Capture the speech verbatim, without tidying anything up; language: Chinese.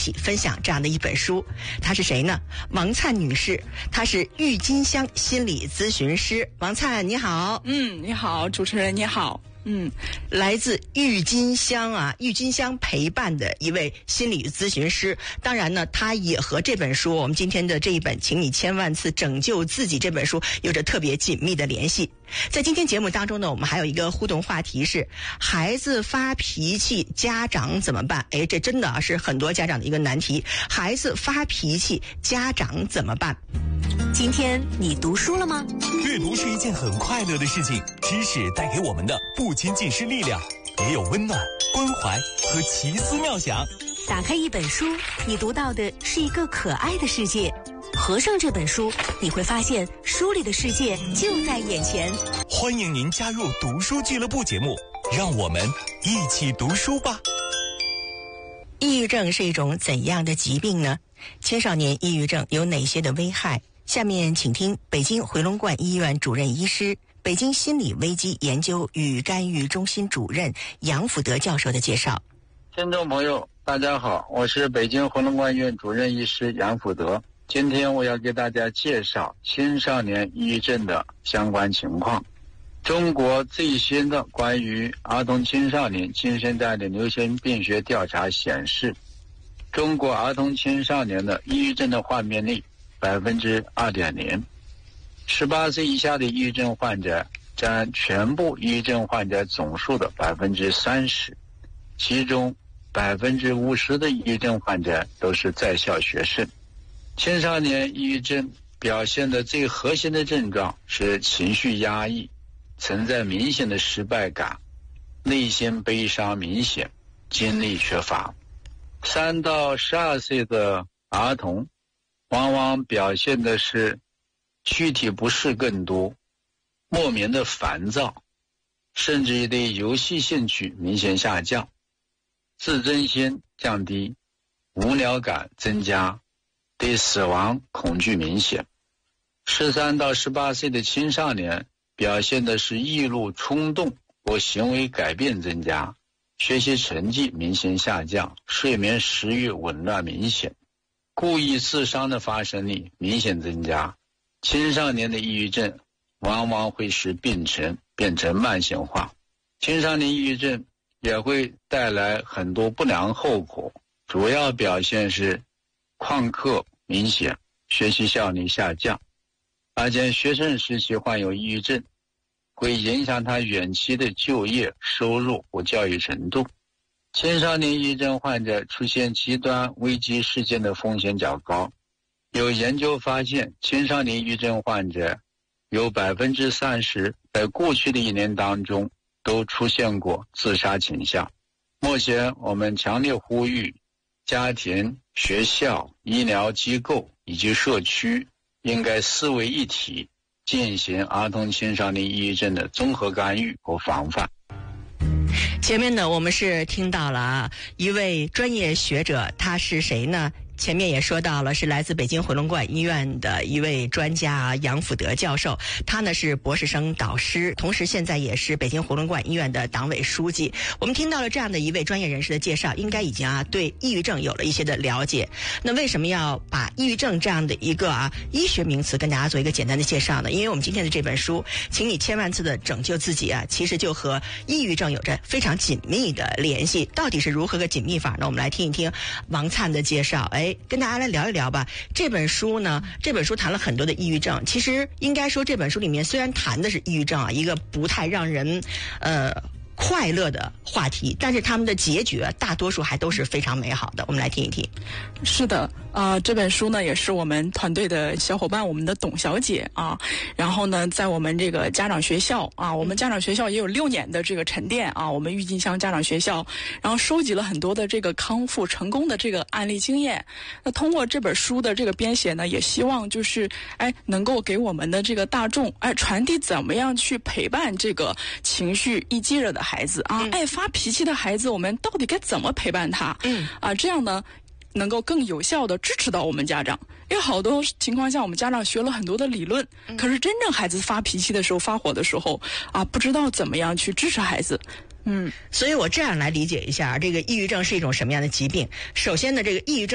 起分享这样的一本书。她是谁呢？王灿女士，她是郁金香心理咨询师。王灿你好。 嗯，你好，主持人你好。嗯， 来自郁金香啊，郁金香陪伴的一位心理咨询师。当然呢，他也和这本书，我们今天的这一本《请你千万次拯救自己》这本书有着特别紧密的联系。在今天节目当中呢，我们还有一个互动话题是：孩子发脾气，家长怎么办？哎，这真的是很多家长的一个难题。孩子发脾气，家长怎么办？ 今天你读书了吗？ 阅读是一件很快乐的事情，知识带给我们的不仅仅是力量，也有温暖、关怀和奇思妙想。 打开一本书，你读到的是一个可爱的世界；合上这本书，你会发现书里的世界就在眼前。 欢迎您加入读书俱乐部节目，让我们一起读书吧。 抑郁症是一种怎样的疾病呢？青少年抑郁症有哪些的危害？下面请听北京回龙观医院主任医师、北京心理危机研究与干预中心主任杨辅德教授的介绍。 听众朋友大家好，我是北京回龙观医院主任医师杨辅德。今天我要给大家介绍青少年抑郁症的相关情况。中国最新的关于儿童青少年精神代理流行病学调查显示，中国儿童青少年的抑郁症的患病率百分之二点零，十八岁以下的抑郁症患者占全部抑郁症患者总数的百分之三十，其中百分之五十的抑郁症患者都是在校学生。青少年抑郁症表现的最核心的症状是情绪压抑，存在明显的失败感，内心悲伤明显，精力缺乏。三到十二岁的儿童往往表现的是躯体不适更多，莫名的烦躁，甚至于对游戏兴趣明显下降，自尊心降低，无聊感增加，对死亡恐惧明显。十三到十八岁的青少年表现的是易怒冲动或行为改变增加，学习成绩明显下降，睡眠食欲紊乱明显，故意自伤的发生率明显增加。青少年的抑郁症往往会使病程变成慢性化，青少年抑郁症也会带来很多不良后果，主要表现是旷课明显，学习效率下降，而且学生时期患有抑郁症会影响他远期的就业、收入或教育程度。青少年抑郁症患者出现极端危机事件的风险较高，有研究发现，青少年抑郁症患者有百分之三十在过去的一年当中都出现过自杀倾向。目前我们强烈呼吁家庭、学校、医疗机构以及社区应该思维一体，进行儿童青少年抑郁症的综合干预和防范。 前面呢，我们是听到了啊，一位专业学者，他是谁呢？前面也说到了，是来自北京回龙观医院的一位专家杨辅德教授，他呢是博士生导师，同时现在也是北京回龙观医院的党委书记。我们听到了这样的一位专业人士的介绍，应该已经啊对抑郁症有了一些的了解。那为什么要把抑郁症这样的一个啊医学名词跟大家做一个简单的介绍呢？因为我们今天的这本书，请你千万次的拯救自己啊，其实就和抑郁症有着非常紧密的联系。到底是如何个紧密法呢？我们来听一听王灿的介绍。哎，跟大家来聊一聊吧。这本书呢，这本书谈了很多的抑郁症。其实应该说，这本书里面虽然谈的是抑郁症啊，一个不太让人呃快乐的话题，但是他们的结局大多数还都是非常美好的。我们来听一听。 是的，啊、呃，这本书呢也是我们团队的小伙伴，我们的董小姐啊，然后呢，在我们这个家长学校啊，我们家长学校也有六年的这个沉淀啊，我们郁金香家长学校，然后收集了很多的这个康复成功的这个案例经验。那通过这本书的这个编写呢，也希望就是哎，能够给我们的这个大众哎传递怎么样去陪伴这个情绪易激惹的孩子啊，嗯、爱发脾气的孩子，我们到底该怎么陪伴他？嗯啊，这样呢，能够更有效的支持到我们家长。因为好多情况下，我们家长学了很多的理论，可是真正孩子发脾气的时候、发火的时候啊，不知道怎么样去支持孩子。嗯， 所以我这样来理解一下，这个抑郁症是一种什么样的疾病？首先呢，这个抑郁症